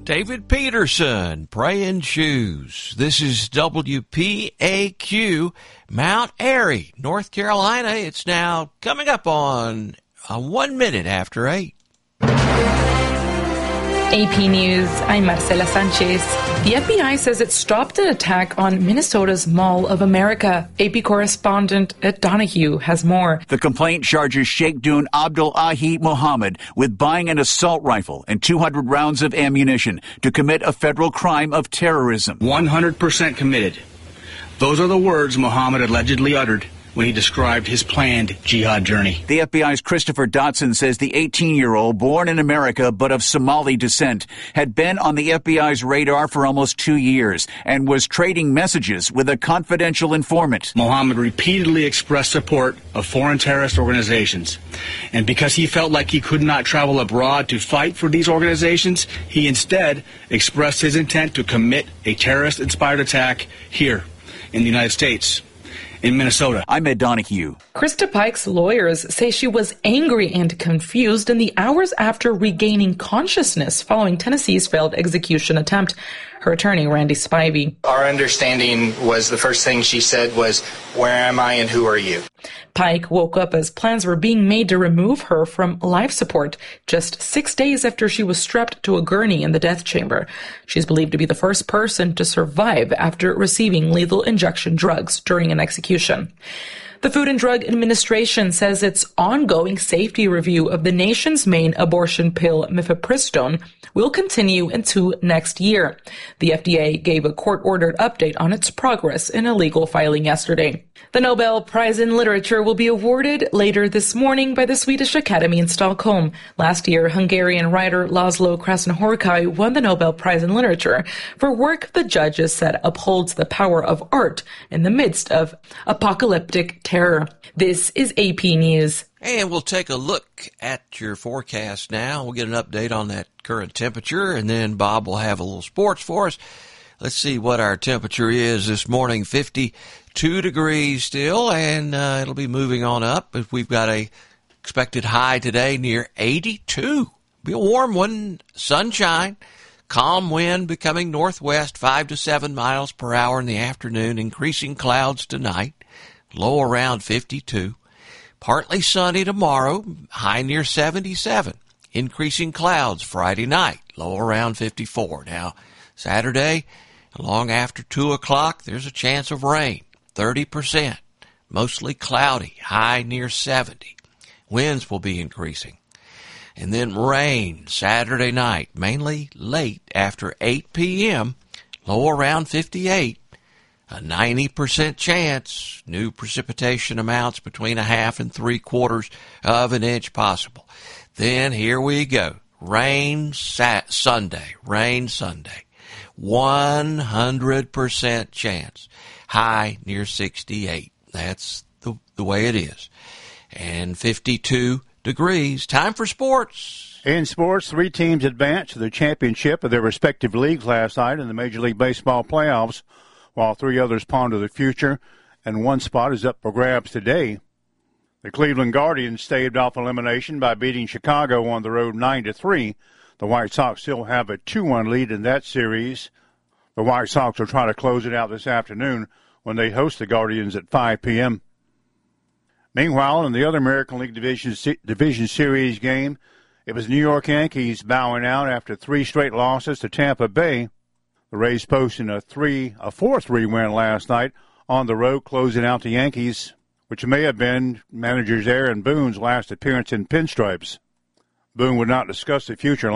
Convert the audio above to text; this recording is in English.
David Peterson, Praying Shoes. This is WPAQ, Mount Airy, North Carolina. It's now coming up on 1 minute after 8. AP News, I'm Marcela Sanchez. The FBI says it stopped an attack on Minnesota's Mall of America. AP correspondent Ed Donahue has more. The complaint charges Sheikh Dun Abdul-Ahi Mohammed with buying an assault rifle and 200 rounds of ammunition to commit a federal crime of terrorism. 100% committed. Those are the words Mohammed allegedly uttered when he described his planned jihad journey. The FBI's Christopher Dotson says the 18-year-old, born in America but of Somali descent, had been on the FBI's radar for almost 2 years and was trading messages with a confidential informant. Mohammed repeatedly expressed support of foreign terrorist organizations. And because he felt like he could not travel abroad to fight for these organizations, he instead expressed his intent to commit a terrorist-inspired attack here in the United States. In Minnesota. I'm Ed Donahue. Krista Pike's lawyers say she was angry and confused in the hours after regaining consciousness following Tennessee's failed execution attempt. Her attorney, Randy Spivey. Our understanding was the first thing she said was, "Where am I and who are you?" Pike woke up as plans were being made to remove her from life support just 6 days after she was strapped to a gurney in the death chamber. She's believed to be the first person to survive after receiving lethal injection drugs during an execution. The Food and Drug Administration says its ongoing safety review of the nation's main abortion pill, mifepristone, will continue into next year. The FDA gave a court-ordered update on its progress in a legal filing yesterday. The Nobel Prize in Literature will be awarded later this morning by the Swedish Academy in Stockholm. Last year, Hungarian writer Laszlo Krasznahorkai won the Nobel Prize in Literature for work the judges said upholds the power of art in the midst of apocalyptic terror. This is AP News. And we'll take a look at your forecast now. We'll get an update on that current temperature, and then Bob will have a little sports for us. Let's see what our temperature is this morning. 52 degrees still, and it'll be moving on up. But we've got a expected high today near 82. Be a warm one, sunshine, calm wind becoming northwest 5 to 7 miles per hour in the afternoon, increasing clouds tonight, low around 52. Partly sunny tomorrow, high near 77. Increasing clouds Friday night, low around 54. Now, Saturday, long after 2 o'clock, there's a chance of rain, 30%. Mostly cloudy, high near 70. Winds will be increasing. And then rain Saturday night, mainly late after 8 p.m., low around 58. A 90% chance, new precipitation amounts between 1/2 and 3/4 of an inch possible. Then here we go. Rain Sunday. 100% chance. High near 68. That's the way it is. And 52 degrees. Time for sports. In sports, 3 teams advanced to the championship of their respective leagues last night in the Major League Baseball playoffs, while 3 others ponder the future, and 1 spot is up for grabs today. The Cleveland Guardians staved off elimination by beating Chicago on the road 9-3. The White Sox still have a 2-1 lead in that series. The White Sox will try to close it out this afternoon when they host the Guardians at 5 p.m. Meanwhile, in the other American League Division Series game, it was New York Yankees bowing out after 3 straight losses to Tampa Bay. The Rays posting a 4-3 win last night on the road, closing out the Yankees, which may have been managers Aaron Boone's last appearance in pinstripes. Boone would not discuss the future